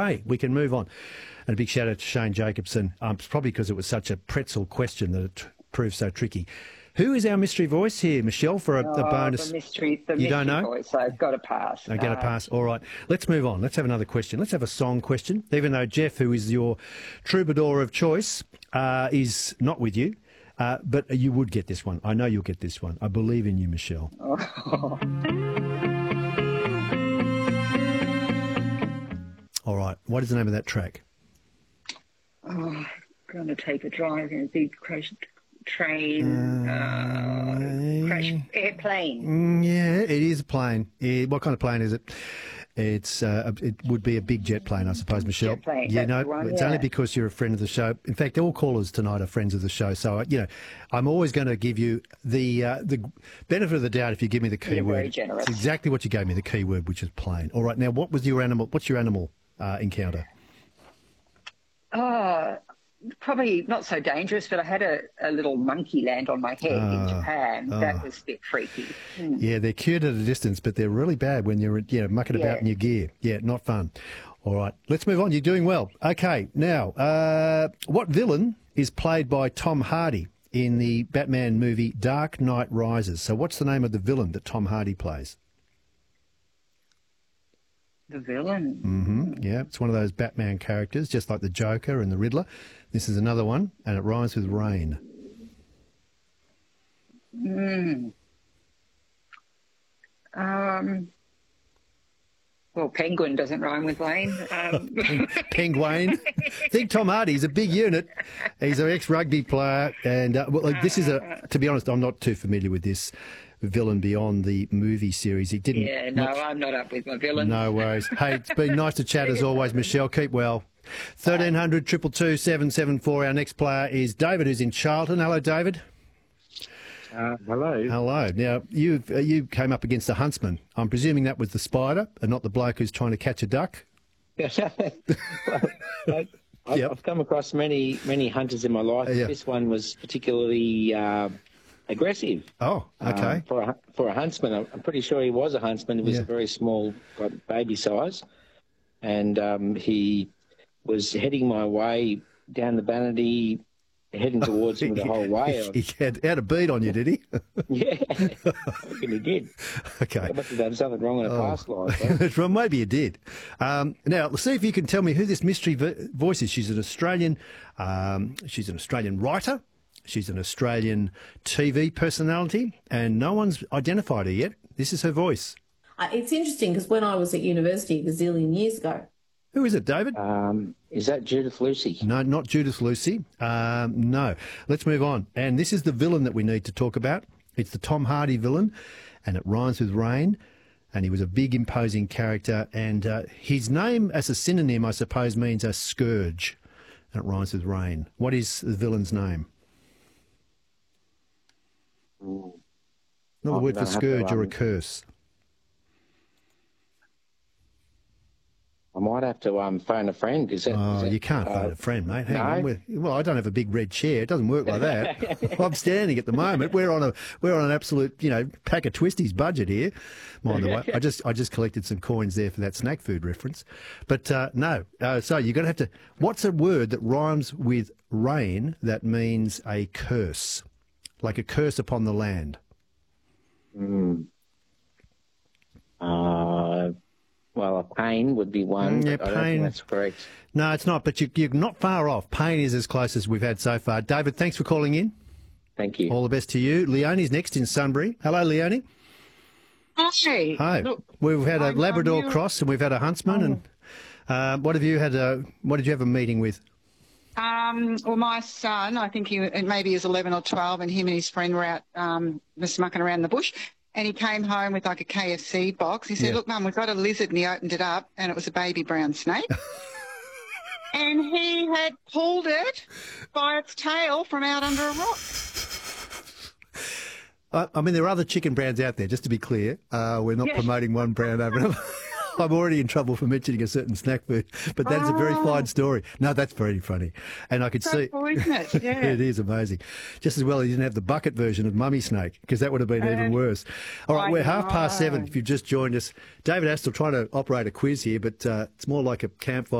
Hooray, we can move on. And a big shout out to Shane Jacobson. It's probably because it was such a pretzel question that it proved so tricky. Who is our mystery voice here, Michelle, for a bonus? The mystery don't know? voice. I've got to pass. I get a pass. All right. Let's move on. Let's have another question. Let's have a song question. Even though Jeff, who is your troubadour of choice, is not with you, but you would get this one. I know you'll get this one. I believe in you, Michelle. Oh. All right. What is the name of that track? I'm going to take a drive in a big crashed train, airplane. Yeah, it is a plane. What kind of plane is it? It would be a big jet plane, I suppose, Michelle. Jet plane, yeah, that's no, it's only because you're a friend of the show. In fact, all callers tonight are friends of the show. So, I'm always going to give you the benefit of the doubt if you give me the key You're word. very generous. It's exactly what you gave me, the key word, which is plane. All right, now, what's your animal encounter? Probably not so dangerous, but I had a little monkey land on my head in Japan. That was a bit freaky. Yeah, they're cute at a distance, but they're really bad when you're mucking about in your gear. Yeah, not fun. All right, let's move on. You're doing well. Okay, now, what villain is played by Tom Hardy in the Batman movie Dark Knight Rises? So what's the name of the villain that Tom Hardy plays? The villain? Mm-hmm. Yeah, it's one of those Batman characters, just like the Joker and the Riddler. This is another one, and it rhymes with rain. Well, penguin doesn't rhyme with rain. Penguin. Think Tom Hardy. He's a big unit. He's an ex-rugby player. And this is to be honest, I'm not too familiar with this villain beyond the movie series. He didn't. Yeah, no, I'm not up with my villain. No worries. Hey, it's been nice to chat as always, Michelle. Keep well. 1300 222 774. Our next player is David, who's in Charlton. Hello, David. Hello. Hello. Now, you came up against a huntsman. I'm presuming that was the spider and not the bloke who's trying to catch a duck? I've come across many hunters in my life. Yeah. This one was particularly aggressive. Oh, okay. For a huntsman, I'm pretty sure he was a huntsman. He was a very small, baby size, and he was heading my way down the Banity, heading towards me the whole way. He had a beat on you, did he? Yeah, I reckon he did. Okay. I must have done something wrong in a past life. Well, maybe you did. Now, let's see if you can tell me who this mystery voice is. She's an Australian writer. She's an Australian TV personality, and no one's identified her yet. This is her voice. It's interesting because when I was at university a gazillion years ago. Who is it, David? Is that Judith Lucy? No, not Judith Lucy. No. Let's move on. And this is the villain that we need to talk about. It's the Tom Hardy villain, and it rhymes with rain. And he was a big, imposing character. And his name as a synonym, I suppose, means a scourge. And it rhymes with rain. What is the villain's name? Not the word for scourge or a curse. I might have to phone a friend. You can't phone a friend, mate. Hang on. Well, I don't have a big red chair. It doesn't work like that. I'm standing at the moment. We're on an absolute, pack of twisties budget here. Mind the way, I just collected some coins there for that snack food reference. But no. So you're going to have to. What's a word that rhymes with rain that means a curse, like a curse upon the land? Well, a pain would be one. Yeah, but I don't think that's correct. No, it's not, but you're not far off. Pain is as close as we've had so far. David, thanks for calling in. Thank you. All the best to you. Leonie's next in Sunbury. Hello, Leonie. Hi. Hi. Look, we've had a Labrador cross and we've had a huntsman. And what did you have a meeting with? Well, my son, I think maybe he was 11 or 12, and him and his friend were out just mucking around the bush. And he came home with like a KFC box. He said, "Look, Mum, we've got a lizard." And he opened it up, and it was a baby brown snake. And he had pulled it by its tail from out under a rock. I mean, there are other chicken brands out there, just to be clear. We're not promoting one brand over another. I'm already in trouble for mentioning a certain snack food, but that's a very fine story. No, that's very funny. And I could see... Cool, isn't it? Yeah. It is amazing. Just as well he didn't have the bucket version of Mummy Snake, because that would have been even worse. All right, we're 7:30 if you've just joined us. David Astle trying to operate a quiz here, but it's more like a campfire.